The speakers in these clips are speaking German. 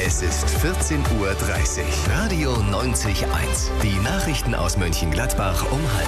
Es ist 14:30 Uhr. Radio 90.1. Die Nachrichten aus Mönchengladbach um 12:30.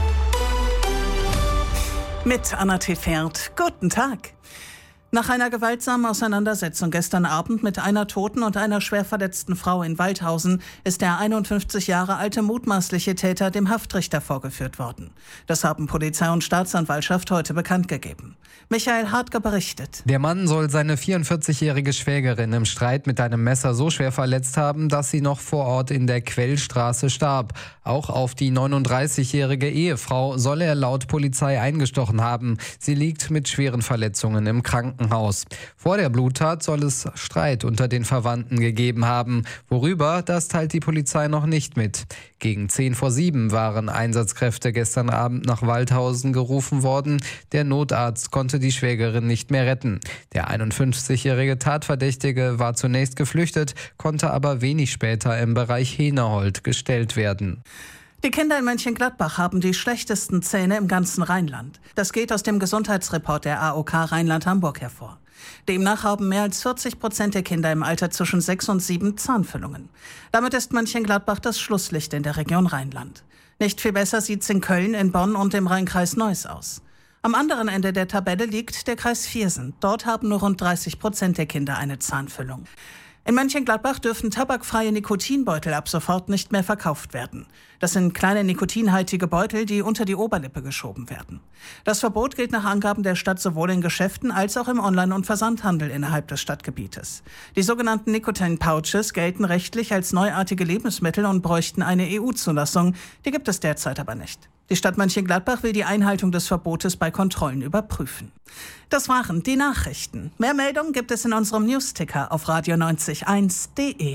Mit Anna Tefert. Guten Tag. Nach einer gewaltsamen Auseinandersetzung gestern Abend mit einer toten und einer schwer verletzten Frau in Waldhausen ist der 51 Jahre alte mutmaßliche Täter dem Haftrichter vorgeführt worden. Das haben Polizei und Staatsanwaltschaft heute bekannt gegeben. Michael Hartke berichtet. Der Mann soll seine 44-jährige Schwägerin im Streit mit einem Messer so schwer verletzt haben, dass sie noch vor Ort in der Quellstraße starb. Auch auf die 39-jährige Ehefrau soll er laut Polizei eingestochen haben. Sie liegt mit schweren Verletzungen im Krankenhaus. Vor der Bluttat soll es Streit unter den Verwandten gegeben haben. Worüber, das teilt die Polizei noch nicht mit. Gegen 6:50 waren Einsatzkräfte gestern Abend nach Waldhausen gerufen worden. Der Notarzt konnte die Schwägerin nicht mehr retten. Der 51-jährige Tatverdächtige war zunächst geflüchtet, konnte aber wenig später im Bereich Henehold gestellt werden. Die Kinder in Mönchengladbach haben die schlechtesten Zähne im ganzen Rheinland. Das geht aus dem Gesundheitsreport der AOK Rheinland-Hamburg hervor. Demnach haben mehr als 40% der Kinder im Alter zwischen 6 und 7 Zahnfüllungen. Damit ist Mönchengladbach das Schlusslicht in der Region Rheinland. Nicht viel besser sieht's in Köln, in Bonn und im Rheinkreis Neuss aus. Am anderen Ende der Tabelle liegt der Kreis Viersen. Dort haben nur rund 30% der Kinder eine Zahnfüllung. In Mönchengladbach dürfen tabakfreie Nikotinbeutel ab sofort nicht mehr verkauft werden. Das sind kleine nikotinhaltige Beutel, die unter die Oberlippe geschoben werden. Das Verbot gilt nach Angaben der Stadt sowohl in Geschäften als auch im Online- und Versandhandel innerhalb des Stadtgebietes. Die sogenannten Nikotin-Pouches gelten rechtlich als neuartige Lebensmittel und bräuchten eine EU-Zulassung. Die gibt es derzeit aber nicht. Die Stadt Mönchengladbach will die Einhaltung des Verbotes bei Kontrollen überprüfen. Das waren die Nachrichten. Mehr Meldungen gibt es in unserem Newsticker auf radio90.1.de.